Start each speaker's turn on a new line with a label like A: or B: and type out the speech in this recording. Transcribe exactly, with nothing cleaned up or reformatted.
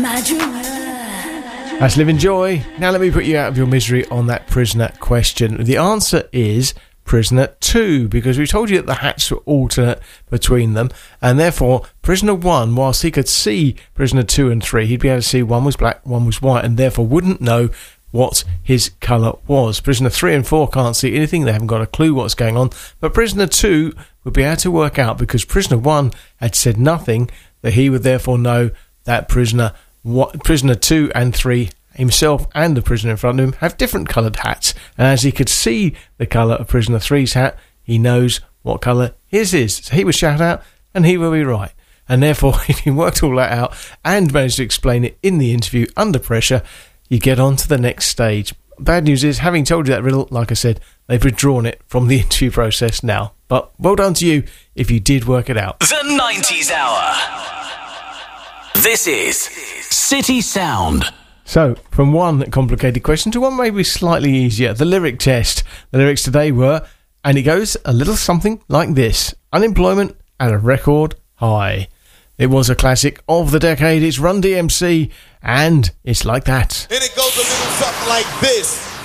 A: That's Live in Joy. Now let me put you out of your misery on that Prisoner question. The answer is Prisoner two, because we told you that the hats were alternate between them, and therefore Prisoner one, whilst he could see Prisoner two and three, he'd be able to see one was black, one was white, and therefore wouldn't know what his colour was. Prisoner three and four can't see anything, they haven't got a clue what's going on, but Prisoner two would be able to work out, because Prisoner one had said nothing, that he would therefore know that Prisoner what, Prisoner two and three, himself and the prisoner in front of him, have different coloured hats, and as he could see the colour of Prisoner three's hat, he knows what colour his is. So he would shout out, and he will be right. And therefore, if he worked all that out and managed to explain it in the interview under pressure, you get on to the next stage. Bad news is, having told you that riddle, like I said, they've withdrawn it from the interview process now. But well done to you if you did work it out.
B: The nineties Hour. This is City Sound.
A: So, from one complicated question to one maybe slightly easier, the lyric test. The lyrics today were, and it goes a little something like this: unemployment at a record high. It was a classic of the decade, it's Run D M C, and it's like that.
C: And it goes a little something like this.